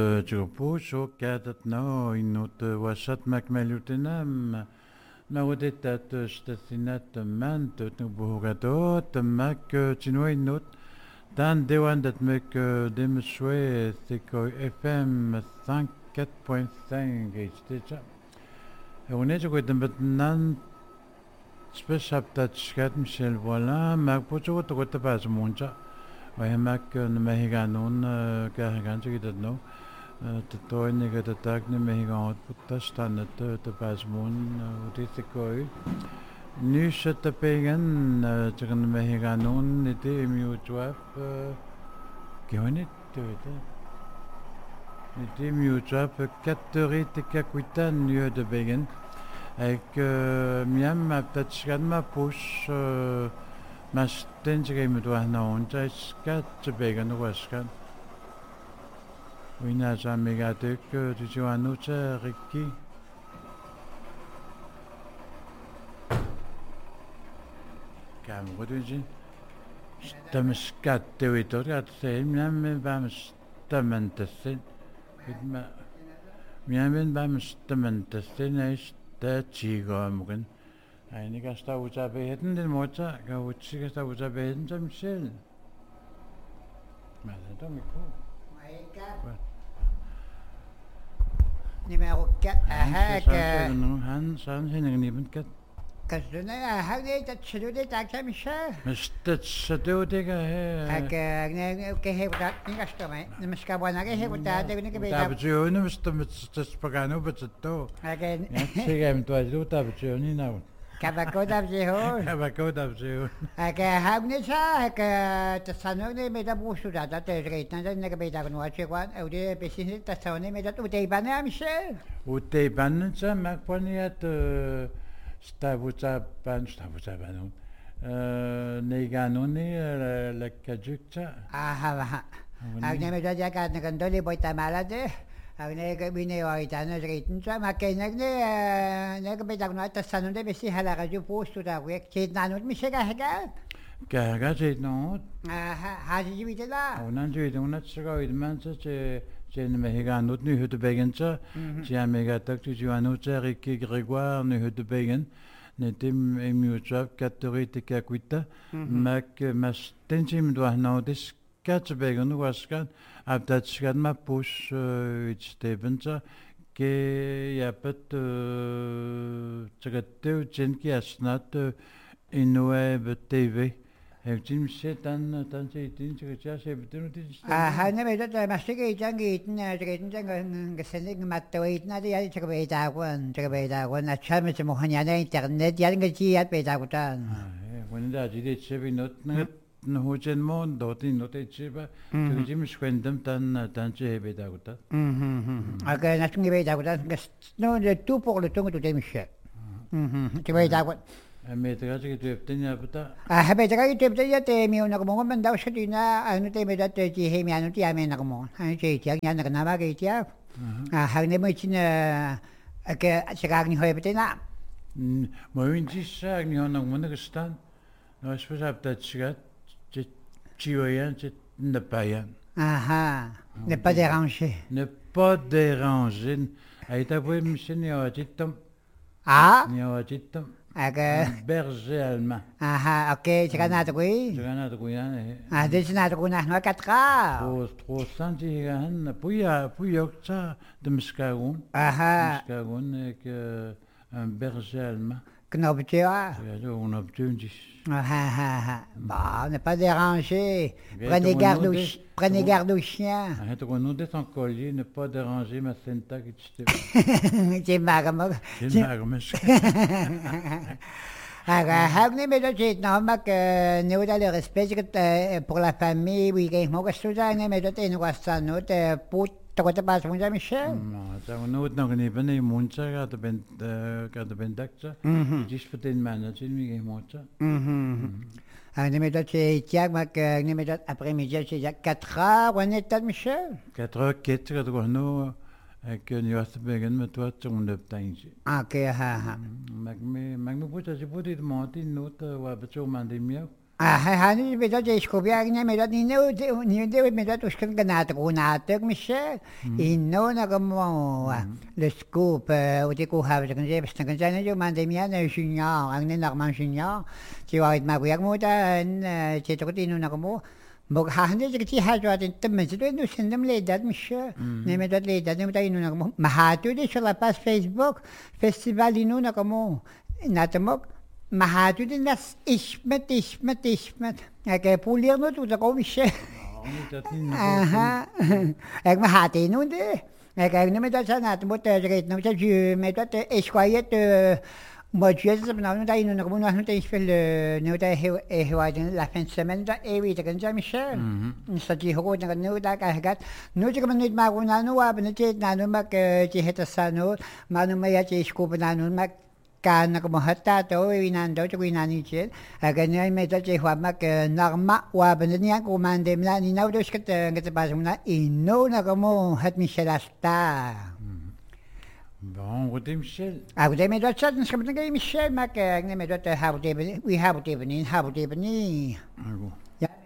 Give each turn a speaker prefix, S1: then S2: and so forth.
S1: Jupuso kadat no inut wasat makmelutinam nauditat stasinat mantut nubugatot mak chinoinut dan dewandat mek demswe siko FM 104.5 htja onejo gotem nan spesaptat skat Michel voilà mak pocho to gotabas monja وهماك نمهيغانون كهغانجي no تتوي نيجا تتاك نمهيغان بتشتان تبازمون وديتكوي نيش تبيغن تغن نمهيغانون نتي ميوتواف كيونيت تويتا نتي ميوتواف كاتوري تكاكويتان نيو دبيغن اك ميام ما بتشغل ما بوش mas tenjige midwa na onja skat bega no waskan wina jamiga tek dijuanu cha rikki kam godujin stamskat tewitoriat seimnam bam stamantasin idma miamen bam stamantasin is ta chigomgen Einige Stauja beten den Mutter, Gauchige Stauja beten zum Schill. Ma c'est donc cool.
S2: Numéro 4,
S1: Han san hin neben kat.
S2: Kasduna hagde dat chlude takta misha.
S1: Mistat sadu dega he.
S2: Ne ke he dat ni kastamai. Namaskar bana ke he dat de ne ke beta.
S1: Tabju ne mistat pagano betto.
S2: Again.
S1: Sigem to azu tabju ni na.
S2: Kabako dabjeho.
S1: Kabako tabju.
S2: Aga hagne sa aga tasano ne meda busu da te reitna ne ke beta no achekwan aude pesin tasano meda tu te bana misha.
S1: Ute ban sa makponiat stavuta ban. Neganoni la kajukta.
S2: Aha. Agne meda jaga ne kandoli boita malade. Agne ke bine waita ne reitna sa makenak ne ke beta no tasano de besi halaga ju postu da wek chetna no misha ga hega.
S1: Kaga no.
S2: Aha, haji ji bitela.
S1: Onan ju iduna tsga idmansa che ne mega not nu hute begensa. Che mega tak tu anu tsari ki Grégoire nu hute begen. Ne tim emiutsap katorite kakwita. Mak mas tenjim do no dis kat begen waskan. Abdat skat ma push itstebensa ke yapet tsgateu chenki asnat inue TV. Hevcim tan seitin çıkacak bütün ötesi.
S2: Ne meda masike itangi itna reitna gesenik matto itna de yali çıkbeyta gon açamız muhanyana internet yalnız ciyat beyta gutan.
S1: When da jide çebi not ne hojen mon dotin not çeba çıkacım şkendem tan çebeyta gutan.
S2: Aga nasıl beyta gutan no de tu pour le tongo tu demişe. Çıkbeyta gon.
S1: Metrage getüpten yapıta.
S2: Metrage getüpten ya te mi ona mo man daw sa dina ano te meda te ji he mi ano ti amen na mo. Ano je ti yan na nama ge ti ya. Hagne mo chin ke sigag ni hoye betena.
S1: Mo winti sag ni ona mo na gestan. No spes apta chigat chiwayan chet ne payan.
S2: Aha. Ne pas déranger.
S1: Ne pas déranger. Aita po mission ya chitam. Ya chitam.
S2: Aga
S1: berger allemand.
S2: Aha, okay, siganado ko eh.
S1: Siganado ko yan eh.
S2: Sinado ko na katra.
S1: 300 yan. Puyok sa demskagun.
S2: Aha.
S1: Demskagun ek un berger allemand.
S2: Knobtja.
S1: Ja, on a betundig.
S2: Bah, ne pas déranger. Prenez garde au chien.
S1: Het ook nog dit aan collier, ne pas déranger ma senta qui te.
S2: C'est marrant.
S1: C'est marrant.
S2: Hagne me dat je nou mak nu dat le respect pour la famille, oui, ik mag studa ne me dat in was dan no te put toch te pas moet Michel.
S1: Nou, nooit nog niet ben je mondje gaat de bendakje. Het is voor den manager niet geen mondje.
S2: Ne me dat je tiag mak ne me dat après midi je 4 heures on est dat Michel.
S1: 4 heures 4 dat we nou nu was te beginnen met wat onder tijdje.
S2: Okay,
S1: Mag me moet je het monten noten wat beter man die meer.
S2: Hani medat iskobia gne medat ni medat uskan ganat kunatek Michelle. Inno na kamo le scoop uti ko have kan je basta kan jana jo mandemia na sinya ang ne nakman sinya. Jiwait maguyak mo dan cheto ko tinu na kamo. Mog hahne je ti ha jo atin temmen je no sendem le dad Michelle. Ne medat le dad ne medat inu na kamo. Mahatu de sur la page Facebook festival inu na kamo. Natamok Mahatu din das ismet. Kaya pulir no tu ko Michelle. Aha. Ek mahati no de. Kaya ne medat sa nat mo te reit no sa ju medat esquayet mo jes na no dai no na no no te spel no da hewadin la fin semaine da ewi te kan ja Michelle. Sa ji ho na no da ka gat no je kan nit ma ko na no wa ben te na no mak je heta sa no ma no ma ya je scoop na no mak kan ko mahata to winan do ko winan chen aga ni me ta che hwa mak narma wa ben ni ko mande mla ni na do sket ngat ba na inno na ko mo hat Michelle asta
S1: Bon, goede Michel.
S2: Goed met dat zat, dan schap ik Michelle, maar ik neem dat we hebben het even niet.
S1: Ah, goed.
S2: Ja.